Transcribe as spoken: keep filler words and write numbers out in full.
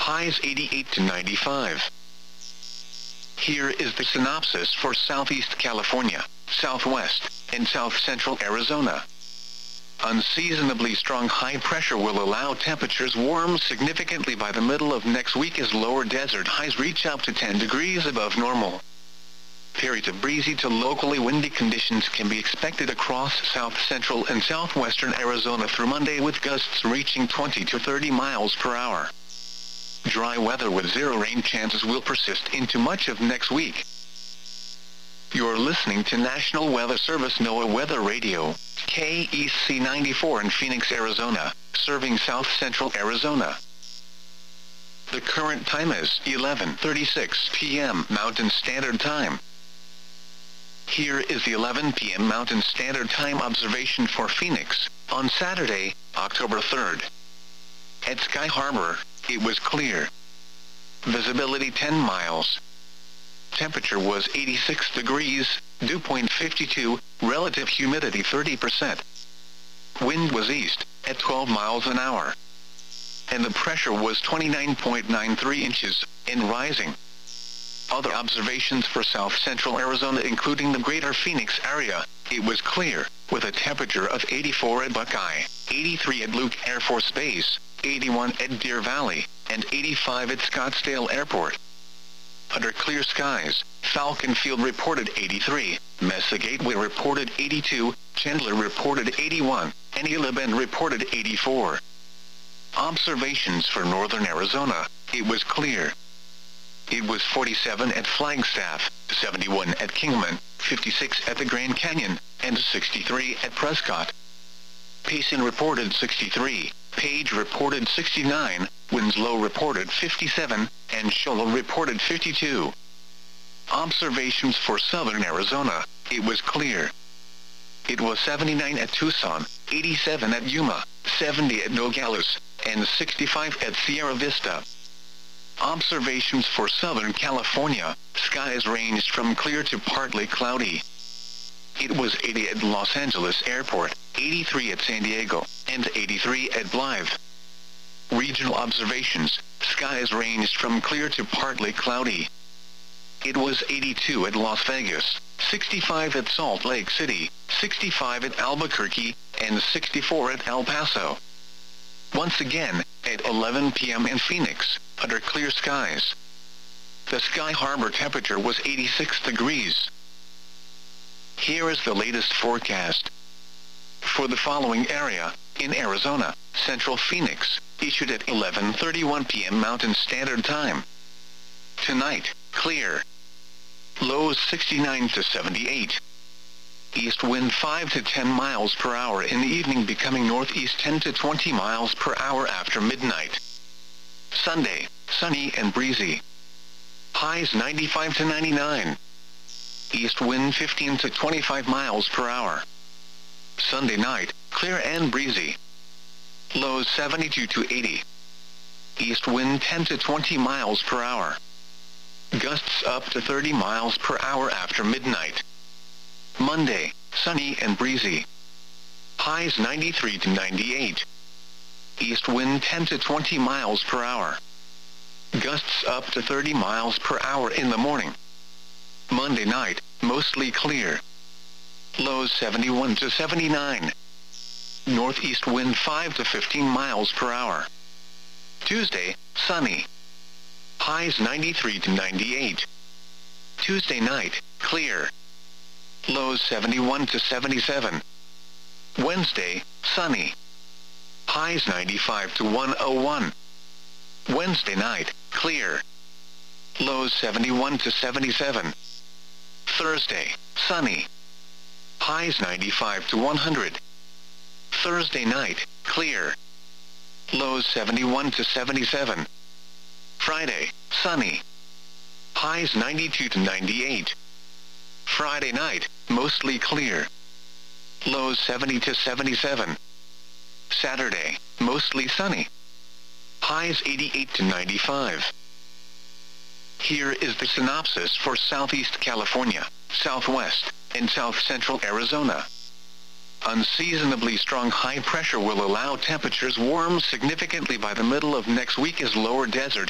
highs eighty-eight to ninety-five. Here is the synopsis for Southeast California, Southwest, and South Central Arizona. Unseasonably strong high pressure will allow temperatures warm significantly by the middle of next week as lower desert highs reach up to ten degrees above normal. Periods of breezy to locally windy conditions can be expected across south central and southwestern Arizona through Monday, with gusts reaching twenty to thirty miles per hour. Dry weather with zero rain chances will persist into much of next week. You're listening to National Weather Service NOAA Weather Radio, K E C ninety-four in Phoenix, Arizona, serving south central Arizona. The current time is eleven thirty-six p m Mountain Standard Time. Here is the eleven p m Mountain Standard Time observation for Phoenix, on Saturday, October third. At Sky Harbor, it was clear. Visibility ten miles. Temperature was eighty-six degrees, dew point fifty-two, relative humidity thirty percent. Wind was east, at twelve miles an hour. And the pressure was twenty-nine point nine three inches, and rising. Other observations for south central Arizona, including the greater Phoenix area, it was clear, with a temperature of eighty-four at Buckeye, eighty-three at Luke Air Force Base, eighty-one at Deer Valley, and eighty-five at Scottsdale Airport. Under clear skies, Falcon Field reported eighty-three, Mesa Gateway reported eighty-two, Chandler reported eighty-one, and Gila Bend reported eighty-four. Observations for northern Arizona, it was clear. It was forty-seven at Flagstaff, seventy-one at Kingman, fifty-six at the Grand Canyon, and sixty-three at Prescott. Payson reported sixty-three, Page reported sixty-nine, Winslow reported fifty-seven, and Shola reported fifty-two. Observations for southern Arizona, it was clear. It was seventy-nine at Tucson, eighty-seven at Yuma, seventy at Nogales, and sixty-five at Sierra Vista. Observations for Southern California, skies ranged from clear to partly cloudy. It was eighty at Los Angeles Airport, eighty-three at San Diego, and eighty-three at Blythe. Regional observations, skies ranged from clear to partly cloudy. It was eighty-two at Las Vegas, sixty-five at Salt Lake City, sixty-five at Albuquerque, and sixty-four at El Paso. Once again, at eleven p m in Phoenix, under clear skies. The Sky Harbor temperature was eighty-six degrees. Here is the latest forecast. For the following area, in Arizona, Central Phoenix, issued at eleven thirty-one p m Mountain Standard Time. Tonight, clear. Lows sixty-nine to seventy-eight. East wind five to ten miles per hour in the evening, becoming northeast ten to twenty miles per hour after midnight. Sunday, sunny and breezy. Highs ninety-five to ninety-nine. East wind fifteen to twenty-five miles per hour. Sunday night, clear and breezy. Lows seventy-two to eighty. East wind ten to twenty miles per hour. Gusts up to thirty miles per hour after midnight. Monday, sunny and breezy. Highs ninety-three to ninety-eight. East wind ten to twenty miles per hour. Gusts up to thirty miles per hour in the morning. Monday night, mostly clear. Lows seventy-one to seventy-nine. Northeast wind five to fifteen miles per hour. Tuesday, sunny. Highs ninety-three to ninety-eight. Tuesday night, clear. Lows seventy-one to seventy-seven. Wednesday, sunny. Highs ninety-five to one oh one. Wednesday night, clear. Lows seventy-one to seventy-seven. Thursday, sunny. Highs ninety-five to one hundred. Thursday night, clear. Lows seventy-one to seventy-seven. Friday, sunny. Highs ninety-two to ninety-eight. Friday night, mostly clear. Lows seventy to seventy-seven. Saturday, mostly sunny. Highs eighty-eight to ninety-five. Here is the synopsis for Southeast California, Southwest, and South Central Arizona. Unseasonably strong high pressure will allow temperatures warm significantly by the middle of next week as lower desert